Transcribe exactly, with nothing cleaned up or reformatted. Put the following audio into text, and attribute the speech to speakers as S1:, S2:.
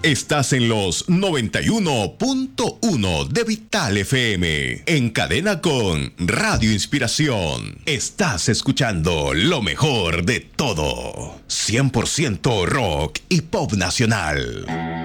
S1: Estás en los noventa y uno punto uno de Vital F M, en cadena con Radio Inspiración. Estás escuchando lo mejor de todo. cien por ciento rock y pop nacional.